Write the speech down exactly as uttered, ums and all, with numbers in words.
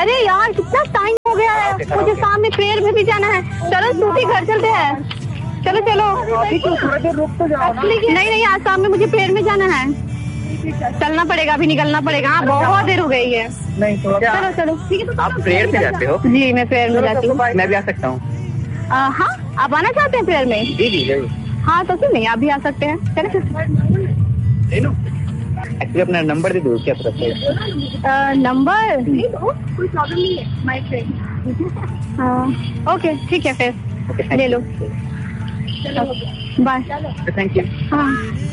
अरे यार कितना टाइम हो गया है, मुझे शाम में प्रेयर में भी जाना है। चलो सूफी घर चलते हैं, चलो चलो। अभी तो थोड़ा देर रुक तो जाओ ना। नहीं नहीं, आज शाम में मुझे प्रेयर में जाना है, चलना पड़ेगा, अभी निकलना पड़ेगा। हाँ बहुत देर हो गई है। नहीं तो चलो चलो ठीक है। तो आप प्रेयर पे जाते हो? जी मैं प्रेयर में जाती हूँ। मैं भी आ सकता हूँ? हाँ आप आना चाहते हैं प्रेयर में? जी जी जरूर। हाँ तो क्यों नहीं, आप भी आ सकते हैं। चलो एक्चुअली अपना नंबर दे दो क्या तरफ से? नंबर नहीं दो, कोई प्रॉब्लम नहीं है, माय फ्रेंड। हाँ ओके ठीक है फिर ले लो। बाय। Thank you. हाँ